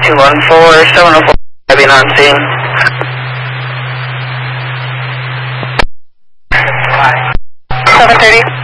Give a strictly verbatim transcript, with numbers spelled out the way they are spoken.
two one four, seven oh four, heavy on scene. seven thirty.